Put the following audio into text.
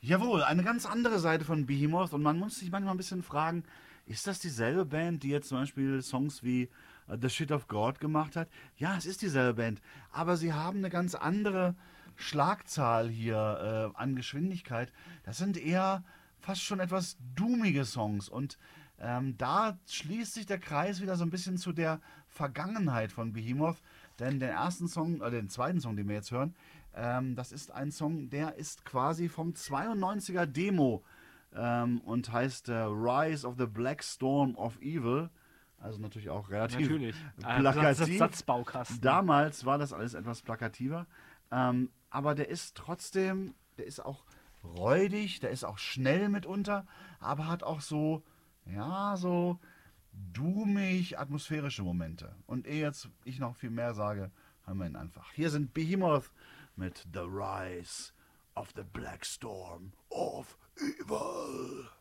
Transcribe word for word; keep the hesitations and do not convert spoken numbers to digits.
Jawohl, eine ganz andere Seite von Behemoth und man muss sich manchmal ein bisschen fragen, ist das dieselbe Band, die jetzt zum Beispiel Songs wie äh, The Shit of God gemacht hat? Ja, es ist dieselbe Band, aber sie haben eine ganz andere Schlagzahl hier äh, an Geschwindigkeit. Das sind eher fast schon etwas doomige Songs und ähm, da schließt sich der Kreis wieder so ein bisschen zu der Vergangenheit von Behemoth, denn den ersten Song, oder den zweiten Song, den wir jetzt hören, ähm, das ist ein Song, der ist quasi vom zweiundneunziger Demo ähm, und heißt äh, Rise of the Black Storm of Evil. Also natürlich auch relativ Natürlich. Äh, Satz, Satz, plakativ. Satzbaukasten. Damals war das alles etwas plakativer. Ähm, aber der ist trotzdem, der ist auch räudig, der ist auch schnell mitunter, aber hat auch so, ja, so doomig atmosphärische Momente. Und ehe jetzt ich noch viel mehr sage, hören wir ihn einfach. Hier sind Behemoth mit The Rise of the Black Storm of